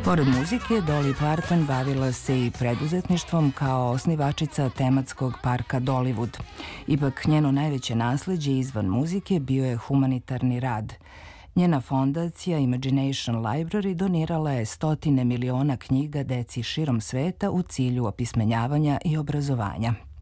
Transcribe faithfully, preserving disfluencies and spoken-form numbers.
Pored muzike, Dolly Parton bavila se i preduzetništvom kao osnivačica tematskog parka Dollywood. Ipak, njeno najveće nasleđe izvan muzike bio je humanitarni rad. Njena fondacija Imagination Library donirala je stotine miliona knjiga deci širom sveta u cilju opismenjavanja i obrazovanja.